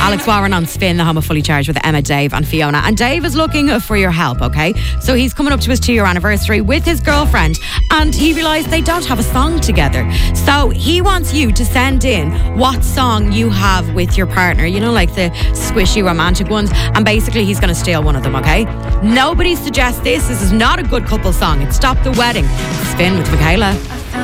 Alex Warren on Spin, the home of Fully Charged with Emma, Dave and Fiona. And Dave is looking for your help, okay? So he's coming up to his 2-year anniversary with his girlfriend, and he realised they don't have a song together. So he wants you to send in what song you have with your partner, you know, like the squishy romantic ones, and basically he's going to steal one of them, okay? Nobody suggests this. This is not a good couple song. It's Stop the Wedding. Spin with Michaela.